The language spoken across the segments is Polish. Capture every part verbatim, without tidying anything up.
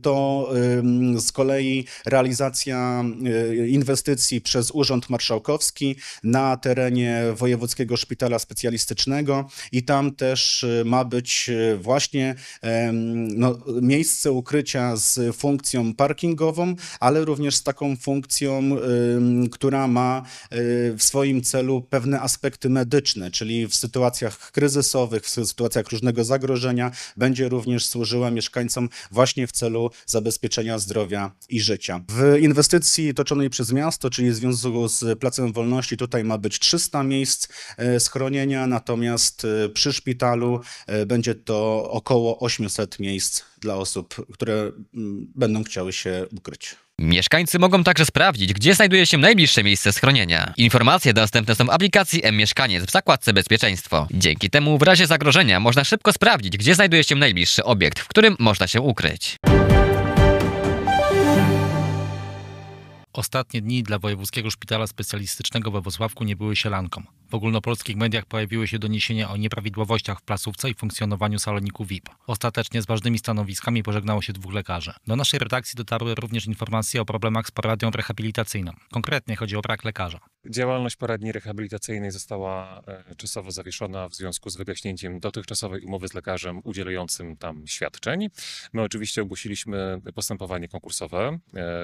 To z kolei realizacja inwestycji przez Urząd Marszałkowski na terenie Wojewódzkiego Szpitala Specjalistycznego i tam też ma być właśnie no, miejsce ukrycia z funkcją parkingową, ale również z taką funkcją, która ma w swoim celu pewne aspekty medyczne, czyli w sytuacjach kryzysowych, w sytuacjach różnego zagrożenia będzie również służyła mieszkańcom właśnie w celu zabezpieczenia zdrowia i życia. W inwestycji toczonej przez miasto, czyli w związku z Placem Wolności, tutaj ma być trzysta miejsc schronienia, natomiast przy szpitalu będzie to około osiemset miejsc dla osób, które będą chciały się ukryć. Mieszkańcy mogą także sprawdzić, gdzie znajduje się najbliższe miejsce schronienia. Informacje dostępne są w aplikacji M-Mieszkaniec w zakładce Bezpieczeństwo. Dzięki temu w razie zagrożenia można szybko sprawdzić, gdzie znajduje się najbliższy obiekt, w którym można się ukryć. Ostatnie dni dla Wojewódzkiego Szpitala Specjalistycznego we Włocławku nie były sielanką. W ogólnopolskich mediach pojawiły się doniesienia o nieprawidłowościach w placówce i funkcjonowaniu saloniku V I P. Ostatecznie z ważnymi stanowiskami pożegnało się dwóch lekarzy. Do naszej redakcji dotarły również informacje o problemach z poradnią rehabilitacyjną. Konkretnie chodzi o brak lekarza. Działalność poradni rehabilitacyjnej została czasowo zawieszona w związku z wygaśnięciem dotychczasowej umowy z lekarzem udzielającym tam świadczeń. My oczywiście ogłosiliśmy postępowanie konkursowe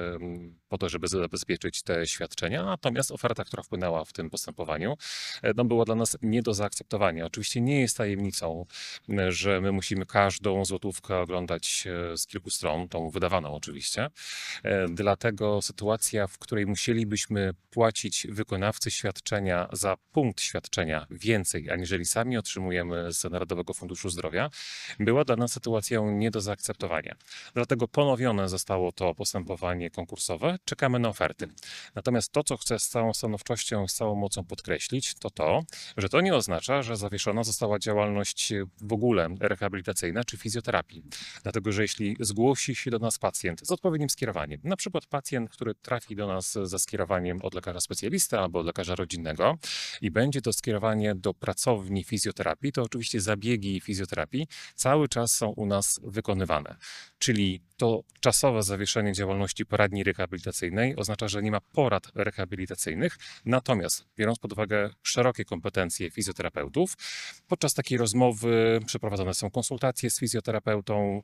po to, żeby zabezpieczyć te świadczenia, natomiast oferta, która wpłynęła w tym postępowaniu, no, była dla nas nie do zaakceptowania. Oczywiście nie jest tajemnicą, że my musimy każdą złotówkę oglądać z kilku stron, tą wydawaną oczywiście. Dlatego sytuacja, w której musielibyśmy płacić wykonawcy świadczenia za punkt świadczenia więcej, aniżeli sami otrzymujemy z Narodowego Funduszu Zdrowia, była dla nas sytuacją nie do zaakceptowania. Dlatego ponowione zostało to postępowanie konkursowe. Czekamy na oferty. Natomiast to, co chcę z całą stanowczością, z całą mocą podkreślić, to to, że to nie oznacza, że zawieszona została działalność w ogóle rehabilitacyjna czy fizjoterapii. Dlatego, że jeśli zgłosi się do nas pacjent z odpowiednim skierowaniem, na przykład pacjent, który trafi do nas za skierowaniem od lekarza specjalisty albo od lekarza rodzinnego i będzie to skierowanie do pracowni fizjoterapii, to oczywiście zabiegi fizjoterapii cały czas są u nas wykonywane. Czyli to czasowe zawieszenie działalności poradni rehabilitacyjnej oznacza, że nie ma porad rehabilitacyjnych, natomiast biorąc pod uwagę szerokie kompetencje fizjoterapeutów, podczas takiej rozmowy przeprowadzone są konsultacje z fizjoterapeutą,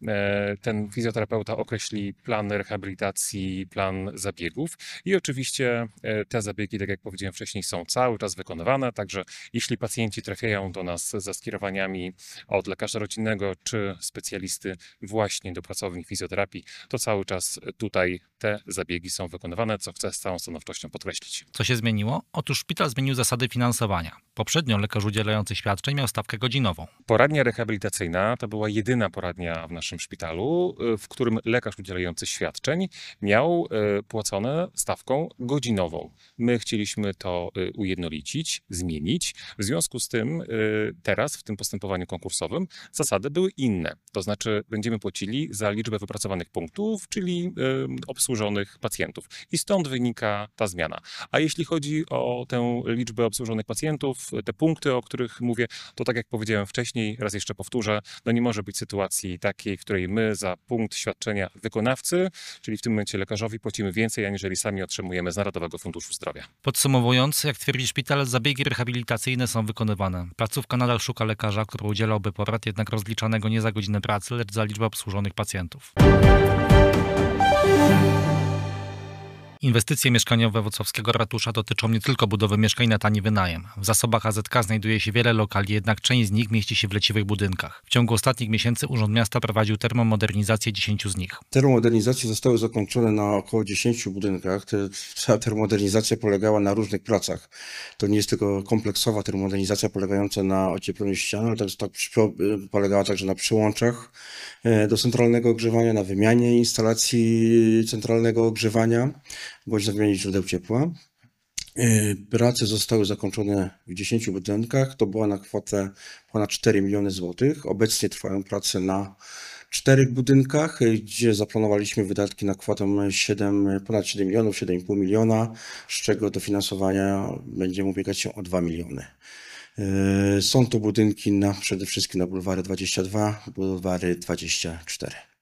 ten fizjoterapeuta określi plan rehabilitacji, plan zabiegów i oczywiście te zabiegi, tak jak powiedziałem wcześniej, są cały czas wykonywane, także jeśli pacjenci trafiają do nas za skierowaniami od lekarza rodzinnego czy specjalisty właśnie do pracowni fizjoterapii, to cały czas tutaj te zabiegi są wykonywane, co chcę z całą stanowczością podkreślić. Co się zmieniło? Otóż szpital zmienił zasady finansowania. Poprzednio lekarz udzielający świadczeń miał stawkę godzinową. Poradnia rehabilitacyjna to była jedyna poradnia w naszym szpitalu, w którym lekarz udzielający świadczeń miał płacone stawką godzinową. My chcieliśmy to ujednolicić, zmienić. W związku z tym teraz w tym postępowaniu konkursowym zasady były inne. To znaczy będziemy płacili za liczbę wypracowanych punktów, czyli obsłużonych pacjentów. I stąd wynika ta zmiana. A jeśli chodzi o tę liczbę obsłużonych pacjentów, te punkty, o których mówię, to tak jak powiedziałem wcześniej, raz jeszcze powtórzę, no nie może być sytuacji takiej, w której my za punkt świadczenia wykonawcy, czyli w tym momencie lekarzowi, płacimy więcej, aniżeli sami otrzymujemy z Narodowego Funduszu Zdrowia. Podsumowując, jak twierdzi szpital, zabiegi rehabilitacyjne są wykonywane. Placówka nadal szuka lekarza, który udzielałby porad, jednak rozliczanego nie za godzinę pracy, lecz za liczbę obsłużonych pacjentów. Inwestycje mieszkaniowe włocławskiego ratusza dotyczą nie tylko budowy mieszkań na tani wynajem. W zasobach A Z K znajduje się wiele lokali, jednak część z nich mieści się w leciwych budynkach. W ciągu ostatnich miesięcy Urząd Miasta prowadził termomodernizację dziesięciu z nich. Termomodernizacje zostały zakończone na około dziesięciu budynkach. Ta termomodernizacja polegała na różnych pracach. To nie jest tylko kompleksowa termomodernizacja polegająca na ociepleniu ścian, ale tak, tak polegała także na przyłączach do centralnego ogrzewania, na wymianie instalacji centralnego ogrzewania bądź na wymianie źródeł ciepła. Prace zostały zakończone w dziesięciu budynkach. To była na kwotę ponad cztery miliony złotych. Obecnie trwają prace na czterech budynkach, gdzie zaplanowaliśmy wydatki na kwotę siedem, ponad siedem milionów, siedem i pół miliona, z czego dofinansowania będziemy ubiegać się o dwa miliony. Są to budynki na, przede wszystkim na bulwary dwadzieścia dwa, bulwary dwadzieścia cztery.